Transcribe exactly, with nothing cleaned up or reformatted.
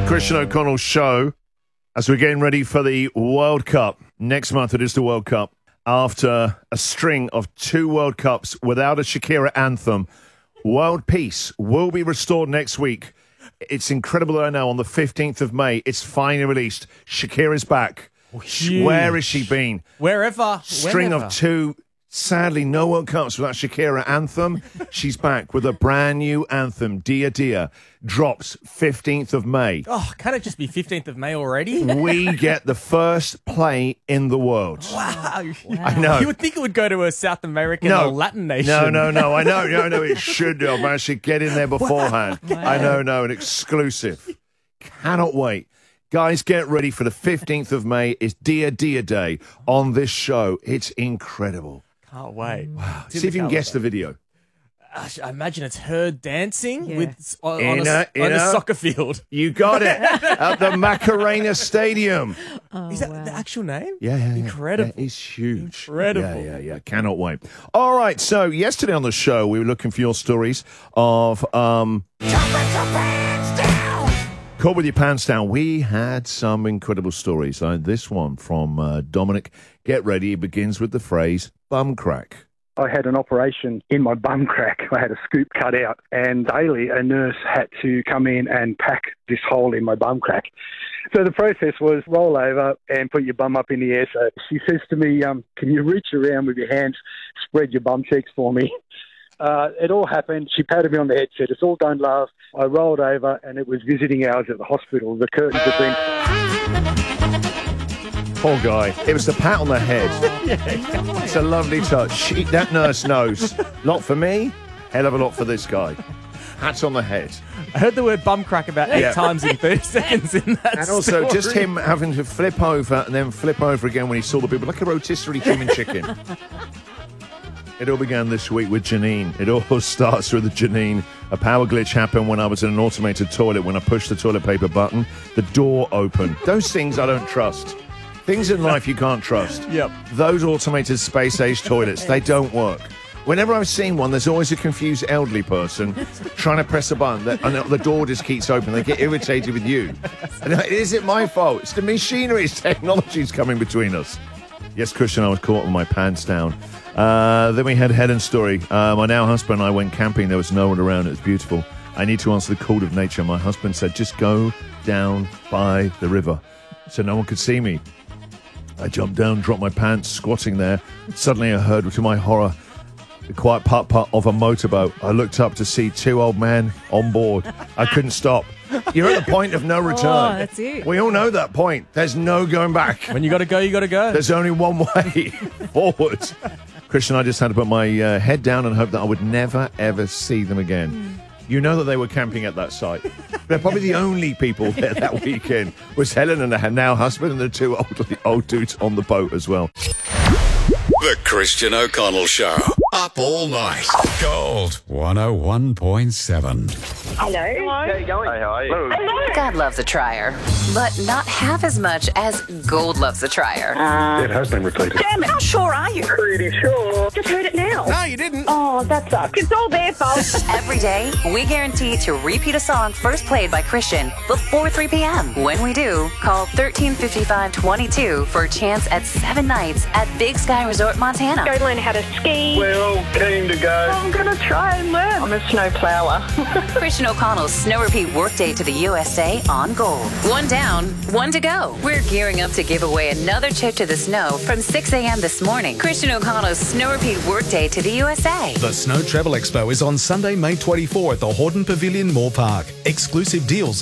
Christian O'Connell Show as we're getting ready for the World Cup. Next month it is the World Cup. After a string of two World Cups without a Shakira anthem, world peace will be restored next week. It's incredible that I know on the fifteenth of May, it's finally released. Shakira's back. Huge. Where has she been? Wherever. String whenever. of two, sadly, no World Cups without Shakira anthem. She's back with a brand new anthem, Dia Dia. Drops fifteenth of May. Oh, can it just be fifteenth of May already? We get the first play in the world. Wow. I know. You would think it would go to a South American No. or Latin nation. No, no, no. I know. No, no, it should do. I should get in there beforehand. I know, no, an exclusive. Cannot wait. Guys, get ready for the fifteenth of May. It's Dia Dia Day on this show. It's incredible. Can't wait. Wow. See if you can guess the video. Gosh, I imagine it's her dancing Yeah. with on, In on, a, a- in on a a- soccer field. You got it. At the Macarena Stadium. Oh, Is that wow. the actual name? Yeah, yeah, yeah. Incredible. That is huge. Incredible. Yeah, yeah, yeah. Cannot wait. All right. So yesterday on the show, we were looking for your stories of um, Caught with your pants down. We had some incredible stories. Like this one from uh, Dominic. Get ready. It begins with the phrase bum crack. I had an operation in my bum crack. I had a scoop cut out, and daily a nurse had to come in and pack this hole in my bum crack. So the process was roll over and put your bum up in the air. So she says to me, um, can you reach around with your hands, spread your bum cheeks for me? Uh, it all happened. She patted me on the head, said, it's all done, love. I rolled over, and it was visiting hours at the hospital. The curtains had been... Poor guy. It was the pat on the head. It's a lovely touch. She, that nurse knows. Lot for me, hell of a lot for this guy. Hats on the head. I heard the word bum crack about eight Yeah. times in thirty seconds in that And also story. just him having to flip over and then flip over again when he saw the people, like a rotisserie human chicken. It all began this week with Janine. It all starts with Janine. A power glitch happened when I was in an automated toilet. When I pushed the toilet paper button, the door opened. Those things I don't trust. Things in life you can't trust. Yep. Those automated space-age toilets, they don't work. Whenever I've seen one, there's always a confused elderly person trying to press a button that, and the door just keeps open. They get irritated with you. And is it my fault? It's the machinery, it's technology's coming between us. Yes, Christian, I was caught with my pants down. Uh, then we had Helen's story. Uh, my now husband and I went camping. There was no one around. It was beautiful. I need to answer the call of nature. My husband said, just go down by the river so no one could see me. I jumped down, dropped my pants, squatting there. Suddenly I heard, to my horror, the quiet putt-putt of a motorboat. I looked up to see two old men on board. I couldn't stop. You're at the point of no return. Oh, that's it. We all know that point. There's no going back. When you got to go, you got to go. There's only one way forward. Christian, I just had to put my uh, head down and hope that I would never, ever see them again. You know that they were camping at that site. They're probably the only people there that weekend. Was Helen and her now husband and the two old, old dudes on the boat as well. The Christian O'Connell Show. Up all night. Gold one oh one point seven. Hello. How you going? Hey, how are you? God loves a trier, but not half as much as Gold loves a trier. It has been repeated. Damn it, how sure are you? Pretty sure. Just heard it now. No, you didn't. Oh, that sucks. It's all their fault. Every day, we guarantee to repeat a song first played by Christian before three p.m. When we do, call thirteen fifty-five twenty-two for a chance at seven nights at Big Sky Resort, Montana. Go learn how to ski. We're all keen to go. I'm going to try and learn. I'm a snow plower. Christian O'Connell's Snow Repeat Workday to the U S A on Gold. One down, one to go. We're gearing up to give away another trip to the snow from six a.m. this morning. Christian O'Connell's Snow Repeat Workday to the U S A. The Snow Travel Expo is on Sunday, May twenty-fourth at the Hordern Pavilion, Moore Park. Exclusive deals